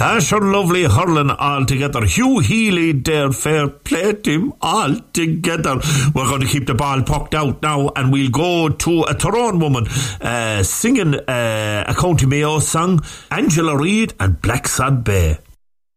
Sure, lovely hurling all together. Hugh Healy there, fair play to him all together. We're going to keep the ball pucked out now, and we'll go to a Tyrone woman singing a County Mayo song, Angela Reid and Blacksod Bay.